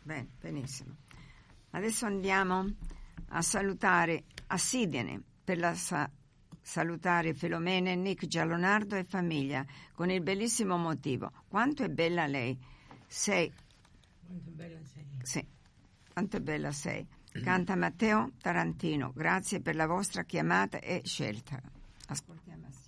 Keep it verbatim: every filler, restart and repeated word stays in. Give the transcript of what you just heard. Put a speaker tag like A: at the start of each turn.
A: Bene, benissimo. Adesso andiamo a salutare Assidene per la sa- salutare Filomena, Nick, Giallonardo e famiglia con il bellissimo motivo. Quanto è bella lei! Sei.
B: Quanto bella sei.
A: Sì, quanto è bella sei. Canta Matteo Tarantino. Grazie per la vostra chiamata e scelta. Ascoltiamo assieme.